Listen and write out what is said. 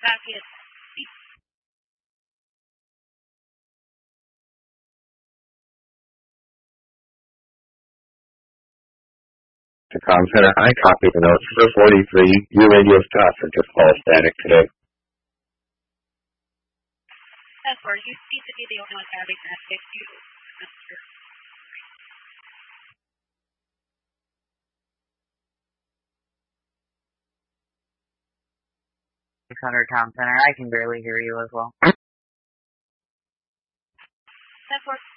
Packet. The comm center, I copy the notes for 43. Your radio stops are just all static today. Of course, you see the video not having that if you answer. 600 comm center, I can barely hear you as well. Of course,